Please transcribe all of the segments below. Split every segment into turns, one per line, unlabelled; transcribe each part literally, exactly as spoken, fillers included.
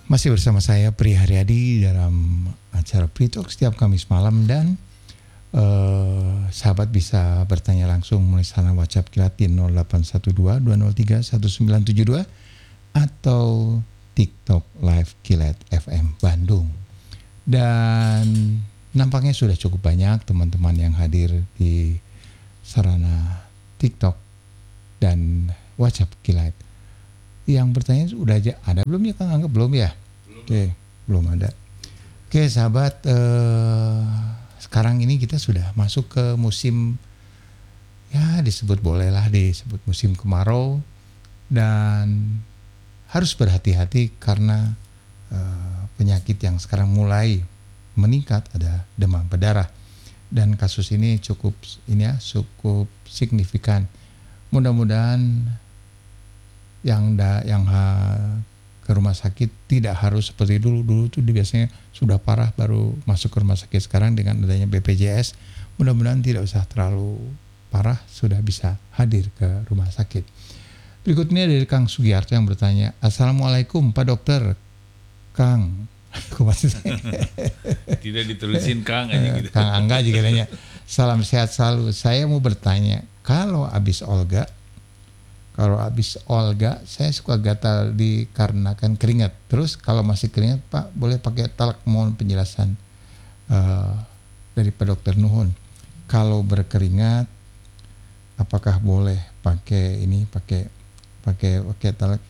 Masih bersama saya Pri Haryadi dalam acara Pri Talk setiap Kamis malam, dan uh, sahabat bisa bertanya langsung melalui salam WhatsApp Kilat di nol delapan satu dua dua nol tiga satu sembilan tujuh dua atau TikTok Live Kilat F M Bandung. Dan nampaknya sudah cukup banyak teman-teman yang hadir di sarana TikTok dan WhatsApp Kilat. Yang bertanya sudah aja ada belum ya Kang? Anggap belum ya? Belum. Oke, belum ada. Oke sahabat, eh, sekarang ini kita sudah masuk ke musim, ya disebut bolehlah disebut musim kemarau, dan harus berhati-hati karena eh, penyakit yang sekarang mulai meningkat, ada demam berdarah, dan kasus ini cukup ini ya cukup signifikan. Mudah-mudahan yang da, yang ha, ke rumah sakit tidak harus seperti dulu. Dulu tuh biasanya sudah parah baru masuk ke rumah sakit. Sekarang dengan adanya B P J S, mudah-mudahan tidak usah terlalu parah, sudah bisa hadir ke rumah sakit. Berikutnya dari Kang Sugiarto yang bertanya, Assalamualaikum Pak Dokter. Kang, aku masih
tidak ditulisin Kang aja gitu.
Kang Angga juga nanya, salam sehat selalu. Saya mau bertanya, kalau habis olga Kalau habis olga, saya suka gatal dikarenakan keringat. Terus kalau masih keringat, Pak, boleh pakai talak? Mohon penjelasan uh, dari Pak Dokter Nuhun. Kalau berkeringat, apakah boleh pakai ini, pakai pakai pakai talak?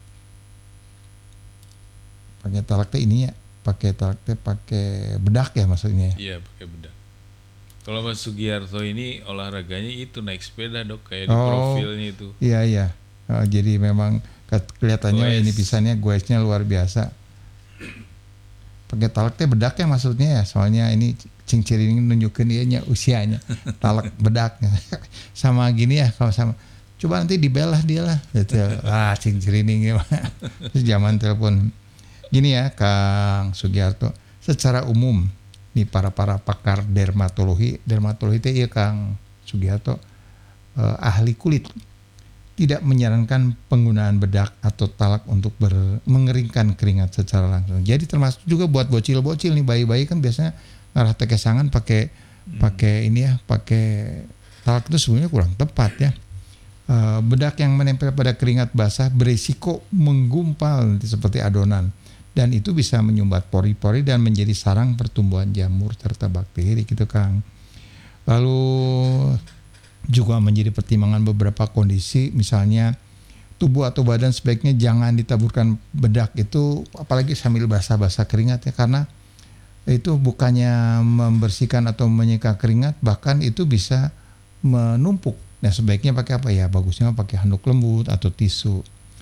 Pakai talak teh ini ya, pakai talak teh pakai bedak ya maksudnya?
Iya, pakai bedak. Kalau Mas Sugiarto ini olahraganya itu naik sepeda Dok, kayak di
Oh,
profilnya itu.
Iya iya. Oh, jadi memang kelihatannya
Goes.
ini pisahnya goesnya luar biasa. Pakai talak teh bedak ya maksudnya ya. Soalnya ini cing cirining nunjukin dia usianya. Talak bedaknya. Sama gini ya kalau sama. Coba nanti dibelah dia lah. Gitu. Ah cing cirining gimana. Terus zaman telepon. Gini ya Kang Sugiarto. Secara umum nih para-para pakar dermatologi, dermatologi itu ya Kang Sugiarto, eh, ahli kulit tidak menyarankan penggunaan bedak atau talak untuk ber, mengeringkan keringat secara langsung. Jadi termasuk juga buat bocil-bocil nih, bayi-bayi kan biasanya ngarah tekesangan pakai hmm. pakai ini ya, pakai talak itu sebenarnya kurang tepat ya. Uh, bedak yang menempel pada keringat basah berisiko menggumpal seperti adonan, dan itu bisa menyumbat pori-pori dan menjadi sarang pertumbuhan jamur serta bakteri gitu Kang. Lalu juga menjadi pertimbangan beberapa kondisi, misalnya tubuh atau badan sebaiknya jangan ditaburkan bedak itu apalagi sambil basah-basah keringat ya, karena itu bukannya membersihkan atau menyeka keringat, bahkan itu bisa menumpuk. Nah sebaiknya pakai apa ya? Bagusnya pakai handuk lembut atau tisu.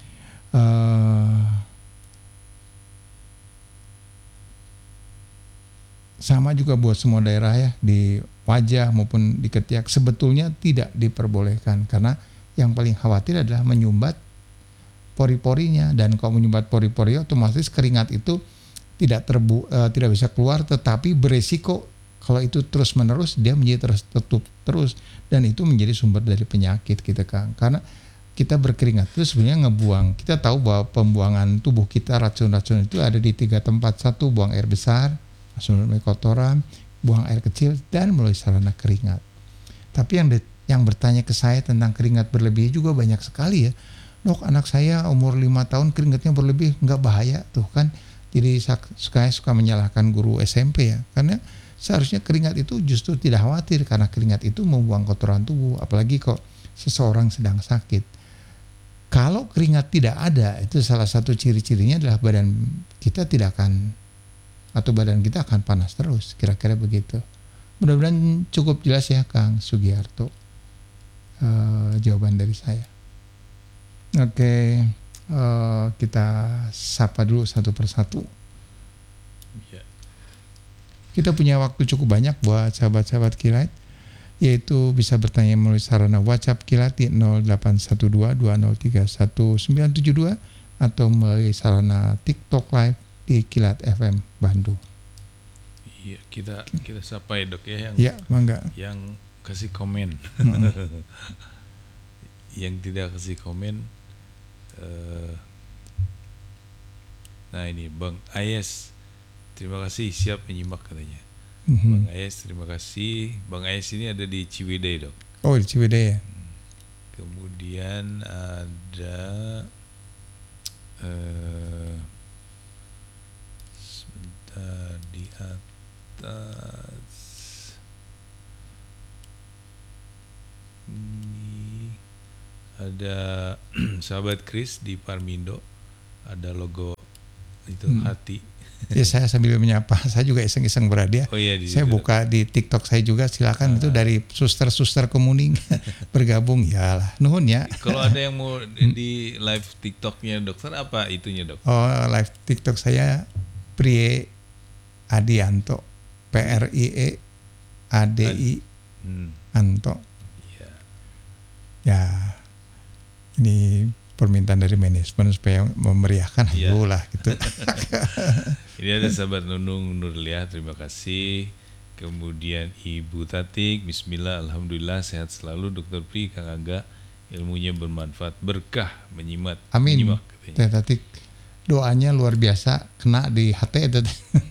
Uh, Sama juga buat semua daerah ya, di wajah maupun di ketiak sebetulnya tidak diperbolehkan, karena yang paling khawatir adalah menyumbat pori-porinya, dan kalau menyumbat pori-pori otomatis keringat itu tidak terbu, uh, tidak bisa keluar, tetapi beresiko kalau itu terus-menerus dia menjadi terus tertutup terus, dan itu menjadi sumber dari penyakit kita Kang. Karena kita berkeringat itu sebenarnya ngebuang, kita tahu bahwa pembuangan tubuh kita racun-racun itu ada di tiga tempat. Satu, buang air besar, melalui kotoran, buang air kecil, dan melalui sarana keringat. Tapi yang de, yang bertanya ke saya tentang keringat berlebih juga banyak sekali ya. Dok, anak saya umur lima tahun keringatnya berlebih, nggak bahaya tuh kan? Jadi suka suka menyalahkan guru S M P ya, karena seharusnya keringat itu justru tidak khawatir, karena keringat itu membuang kotoran tubuh, apalagi kok seseorang sedang sakit. Kalau keringat tidak ada, itu salah satu ciri-cirinya adalah badan kita tidak akan atau badan kita akan panas terus, kira-kira begitu. Mudah-mudahan cukup jelas ya Kang Sugiarto uh, jawaban dari saya. Oke, uh, kita sapa dulu satu persatu.
Ya.
Kita punya waktu cukup banyak buat sahabat-sahabat Kilat, yaitu bisa bertanya melalui sarana WhatsApp Kilat di nol delapan satu dua dua nol tiga satu sembilan tujuh dua atau melalui sarana TikTok Live di Kilat F M Bandung.
Iya, kita kita sapa ya Dok ya, yang
ya, mangga.
yang kasih komen. Yang tidak kasih komen, uh, Nah ini Bang Ayes, terima kasih siap menyimak katanya.
Mhm.
Bang Ayes terima kasih. Bang Ayes ini ada di Ciwidey dok.
Oh di Ciwidey ya.
Kemudian ada eh, sebentar di atas ini ada sahabat Chris di Parmindo, ada logo itu
Hmm.
hati.
Ya saya sambil menyapa, saya juga iseng-iseng berhadiah.
Oh iya di
Saya
situ, Dok.
buka di TikTok saya juga, silakan itu dari suster-suster Kemuning bergabung ya lah. Nuhun ya.
Kalau ada yang mau di live TikToknya dokter apa itunya dok?
Oh live TikTok saya Prie Adianto, P R I E A D I
Hmm,
Anto.
iya.
Ya ini permintaan dari manajemen supaya memeriahkan,
Iya.
ayo lah gitu.
Ini ada sahabat Nunung Nurliah, terima kasih. Kemudian Ibu Tatik, Bismillah, Alhamdulillah sehat selalu Dokter Pri, Kang Angga, ilmunya bermanfaat, berkah menyimak.
Amin.
menyimak, katanya.
Teh Tatik doanya luar biasa, kena di hati itu.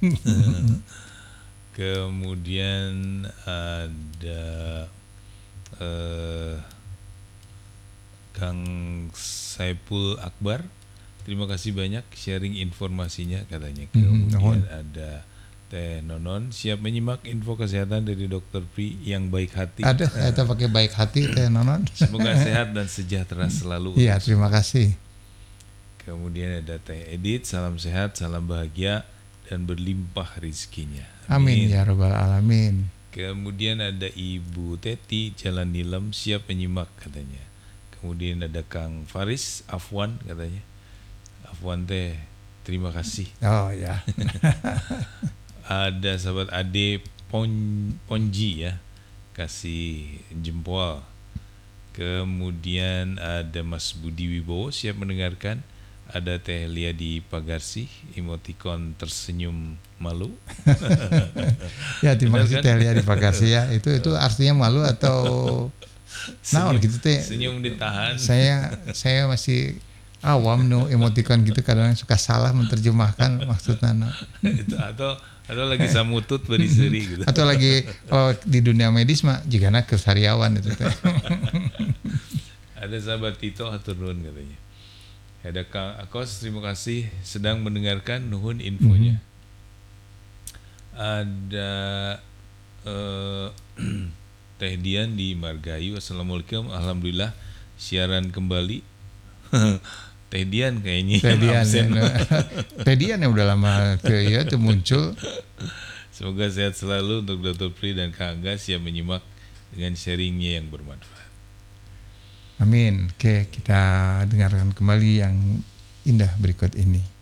Kemudian ada eh, Kang Saipul Akbar, terima kasih banyak sharing informasinya katanya.
Mhm,
Kemudian
nuhun.
ada Teh Nonon, siap menyimak info kesehatan dari Dokter Pri yang baik hati.
Ada, saya pakai baik hati Teh Nonon.
Semoga sehat dan sejahtera selalu.
Iya, terima kasih.
Kemudian ada Teh Edit, salam sehat, salam bahagia dan berlimpah rizkinya.
Amin ya rabbal alamin.
Kemudian ada Ibu Teti, Jalan Nilem, siap menyimak katanya. Kemudian ada Kang Faris, Afwan katanya. Afwan teh, terima kasih.
Oh ya.
Ada sahabat Ade Pon, Ponji ya, kasih jempol. Kemudian ada Mas Budi Wibowo, siap mendengarkan. Ada Teh Lia di Pagarsi, emoticon tersenyum malu.
Ya terima
Benar
kasih
kan?
Teh Lia di Pagarsi ya. Itu itu artinya malu atau naon
Senyum,
gitu Teh.
senyum ditahan.
Saya saya masih awam no emoticon gitu, kadang suka salah menerjemahkan maksudnya. No.
Itu, atau atau lagi samutut beriseri gitu.
Atau lagi kalau di dunia medis mah jigana kesariawan itu Teh.
Ada sahabat Tito atur nuhun katanya. Ada Kang Akos, terima kasih sedang mendengarkan, nuhun infonya. Ada eh, Teh Dian di Margahayu, assalamualaikum, alhamdulillah siaran kembali. Teh Dian kayaknya
Teh Dian,
absen.
ya, Teh Dian yang udah lama ke ya tuh muncul.
Semoga sehat selalu untuk Dokter Pri dan Kang Angga, siap menyimak dengan sharingnya yang bermanfaat.
Amin. Oke, kita dengarkan kembali yang indah berikut ini.